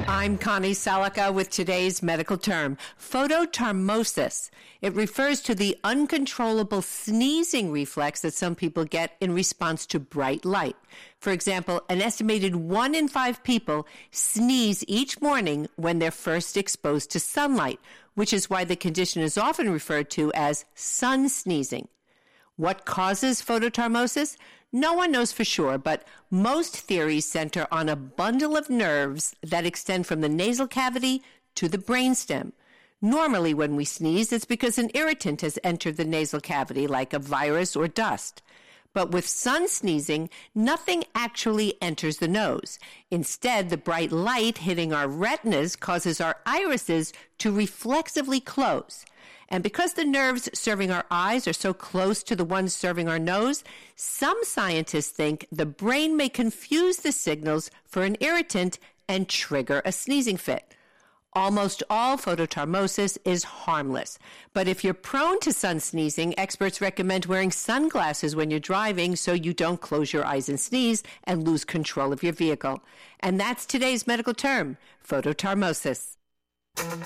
I'm Connie Salika with today's medical term, phototarmosis. It refers to the uncontrollable sneezing reflex that some people get in response to bright light. For example, an estimated 1 in 5 people sneeze each morning when they're first exposed to sunlight, which is why the condition is often referred to as sun sneezing. What causes phototarmosis? No one knows for sure, but most theories center on a bundle of nerves that extend from the nasal cavity to the brainstem. Normally, when we sneeze, it's because an irritant has entered the nasal cavity, like a virus or dust. But with sun sneezing, nothing actually enters the nose. Instead, the bright light hitting our retinas causes our irises to reflexively close. And because the nerves serving our eyes are so close to the ones serving our nose, some scientists think the brain may confuse the signals for an irritant and trigger a sneezing fit. Almost all phototarmosis is harmless. But if you're prone to sun sneezing, experts recommend wearing sunglasses when you're driving so you don't close your eyes and sneeze and lose control of your vehicle. And that's today's medical term, phototarmosis.